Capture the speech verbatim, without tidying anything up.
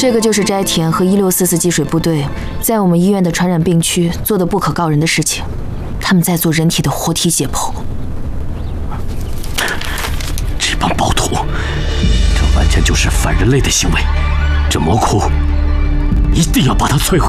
这个就是斋田和一六四四积水部队在我们医院的传染病区做的不可告人的事情。他们在做人体的活体解剖。 这帮暴徒，这完全就是反人类的行为！这魔窟一定要把它摧毁！